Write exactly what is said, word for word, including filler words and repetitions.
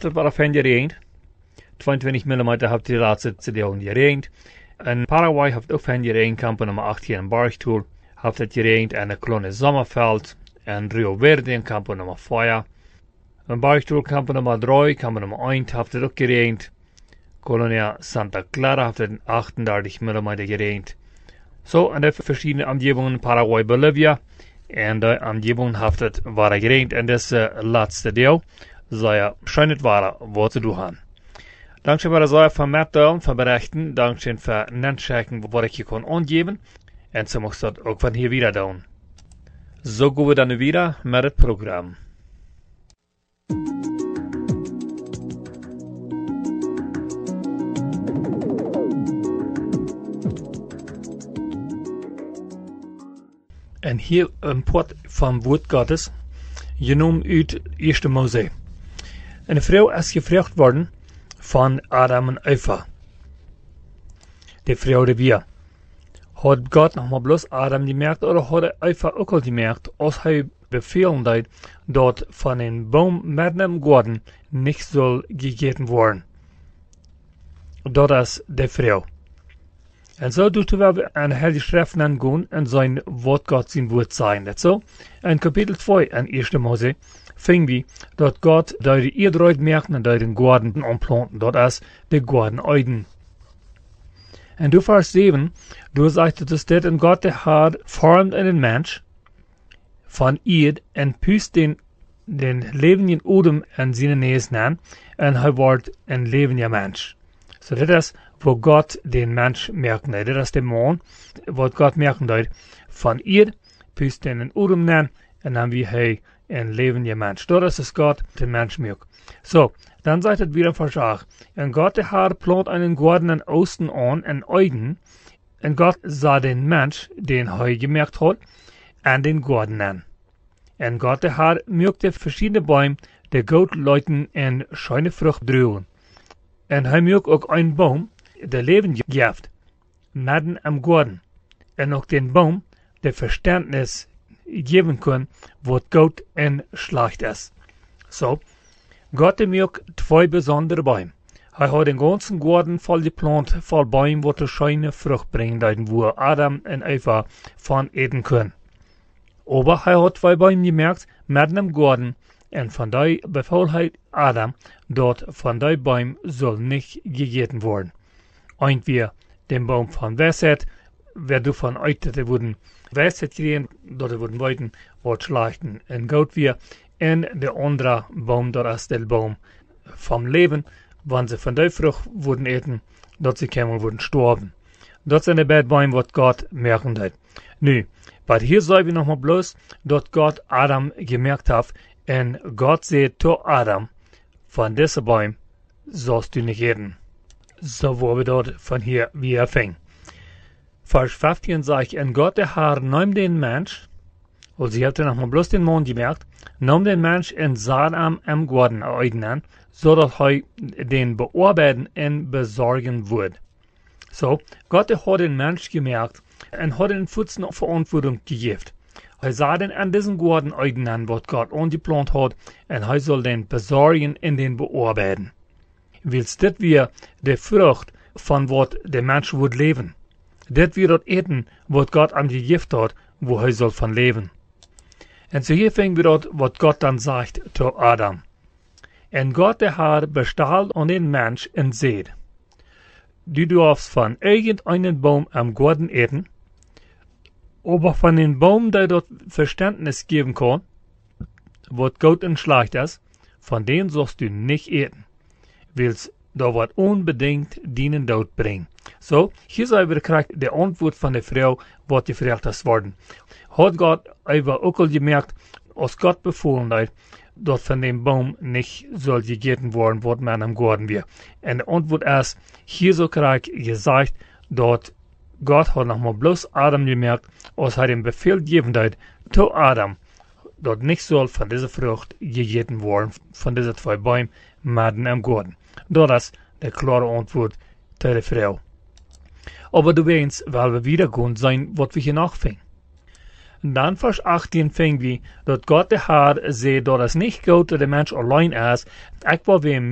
dat war fijn geregend. tweeëntwintig millimeter heeft die laatste deel geregend. In Paraguay heeft ook fijn geregend, kampen nummer acht hier in Bargtool. Heeft het geregend en een kleine Sommerveld. En Rio Verde in kampen nummer vier. In Bargtool kampen nummer drie, kampen nummer één heeft het ook geregend. Colonia Santa Clara heeft het achtendertig millimeter geregend. Zo, en de verschillende omgevingen in Paraguay, Bolivia. En de omgevingen heeft het waar geregend. En deze laatste deel zou je schijnend waren wat te doen gaan. Dankzij voor de zorg van Mattdalen, van berichten. Dankzij voor nenchecken wat ik je kon aangeven. En zo mocht dat ook van hier weer doen. Zo gaan we dan nu weer met het programma. En hier een pot van woord Gottes, genomen uit eerste Mose. En de vrouw is gevraagd worden van Adam en Eva. De vrouw de weer. Had God nog maar bloos Adam gemerkt, of had Eva ook al gemerkt, als hij bevelen deed, dat van een boom met een garten niet zal gegeten worden. Dat is de vrouw. En zo doet we aan de schrift gaan en zijn wat God zijn woord zijn. Dat zo. In kapitel twee in eerste Mose ving we dat God door de eerder merkte door den garten aanplanten. Dat is de garten Eden. En door vers zeven, door zegt het dus dat en God de Heer vormt in een mens van eerd en puist den, den levenden odem en zijn neus aan en hij wordt een levende mens. So dat is wo God den mens merken deed. Dat is de man, wat God merken deed van eerd, puist in een odem aan en dan wie hij een levende mens. Dat is dus God den mens merkt. So, dan zegt het weer een versag. En God de Heer plant einen garten in Osten aan en Eden. En God sah den mens, den hij gemerkt had, en den garten aan. En God de Heer merkte verschiedene Bäume, die goed leuten en schöne Frucht druwen. En hij merkt ook een boom, der Leben geeft, midden am garten. En ook den boom, der Verständnis geven kan, wat goed en slecht is. So, God de merkt twee bijzondere Bäume. Hij had den ganzen garten voll geplant, voll Bäume, wat de schöne Frucht bringen, wo Adam en Eva van eten können. Aber hij had twee Bäume gemerkt, midden am garten, en van die beval hij Adam, dat van die Bäume soll nicht gegeten worden. Entweder den Baum von Weisheit, wer du von euch, dass er wurden Weisheit kriegen, dass er wurden weiten, wat schlechten en goud wir, en de andere Baum, dat is der Baum vom Leben, wann sie von der Frucht wurden eten, dat sie kämen wurden sterben. Dat sind die beiden Bäume, wat Gott merken hat. Nu, aber hier sagen wir nochmal bloß, dass Gott Adam gemerkt hat, en Gott sagt zu Adam, von diesen Bäumen sollst du nicht eten. So wo wir dort von hier wieder fing. Vers fünfzehn sagt, en Gott der Herr nahm den Mensch, und sie hatte nochmal bloß den Mond gemerkt, nahm den Mensch in Sodom am Garten Eden an, so dass er den bearbeiten und besorgen würde. So, Gott hat den Mensch gemerkt und hat den Futzen Verantwortung gegeben. Er sah den an diesen Garten Eden an, was Gott angeplant hat, und er soll den besorgen und den bearbeiten. Willst das wir die Frucht von was der Mensch wird leben? Das wir dort eten, was Gott am gegeben hat, wo er soll von leben. Und so hier fängt wir dort, was Gott dann sagt zu Adam. Und Gott der Herr bestahl an den Mensch und seht, du darfst von irgendeinem Baum am Garten eten, aber von dem Baum, der dort Verständnis geben kann, was gut und schlecht ist, von dem sollst du nicht eten. Willst da wat unbedingt dienen Tod bringen. So, hier sei wir gekriegt die Antwort von der Frau, was gefragt ist worden. Hat Gott aber auch gemerkt, als Gott befohlen hat, dass von dem Baum nicht soll gegeten worden, was man am Garten wir. Und die Antwort ist, hier so kriegt gesagt, dass Gott hat nochmal bloß Adam gemerkt, als er den Befehl gegeben hat, zu Adam, dass nicht soll von dieser Frucht gegeten worden, von diesen zwei Bäumen, mitten am Garten. Dat is de klare antwoord tegen de vrouw. Aber du weißt, weil wir wieder gut sein, was wir hier nachfingen. Dann Vers achtzehn fing wir, dass Gott der Herr sieht, dass es nicht gut, dass der Mensch allein ist, ich will